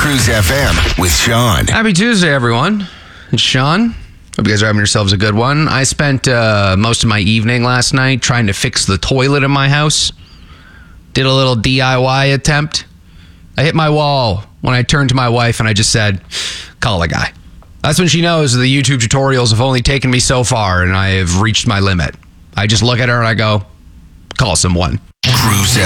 Cruise FM with Sean. Happy Tuesday, everyone. It's Sean. Hope you guys are having yourselves a good one. I spent most of my evening last night trying to fix the toilet in my house. Did a little DIY attempt. I hit my wall when I turned to my wife and I just said, call a guy. That's when she knows the YouTube tutorials have only taken me so far and I have reached my limit. I just look at her and I go, call someone. Cruise